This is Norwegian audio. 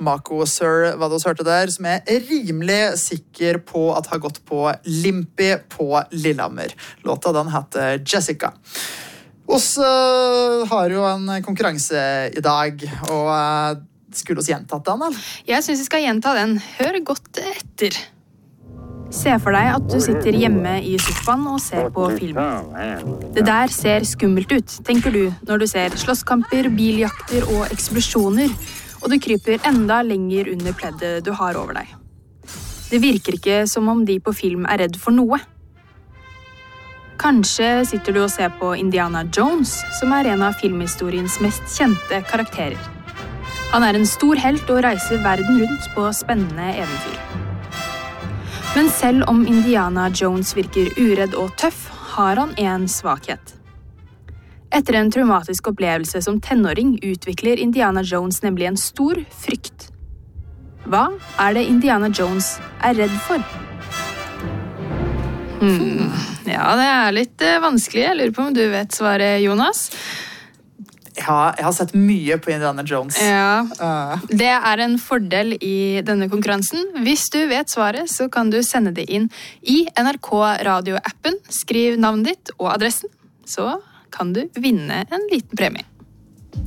Mako Sir, hva du hørte der, som rimelig sikker på at har gått på Limpi på Lillehammer. Låta den heter Jessica. Oss har jo en konkurranse i dag, og skulle oss gjentatt den, eller? Jeg synes vi skal gjenta den. Hør godt etter. Se for deg at du sitter hjemme i sofaen og ser på film. Det der ser skummelt ut, tenker du, når du ser slåsskamper, biljakter og eksplosjoner, og du kryper enda lenger under pleddet du har over deg. Det virker ikke som om de på film redd for noe. Kanskje sitter du og ser på Indiana Jones, som en av filmhistoriens mest kjente karakterer. Han en stor helt og reiser verden rundt på spennende eventyr. Men selv om Indiana Jones virker uredd og tøff, har han en svakhet. Etter en traumatisk opplevelse som tenåring utvikler Indiana Jones nemlig en stor frykt. Hva det Indiana Jones redd for? Ja, det litt vanskelig. Jeg lurer på om du vet svaret, Jonas? Ja, jeg har sett mye på Indiana Jones. Ja, det en fordel i denne konkurransen. Hvis du vet svaret, så kan du sende det inn i NRK Radio-appen. Skriv navnet ditt og adressen, så kan du vinne en liten premie.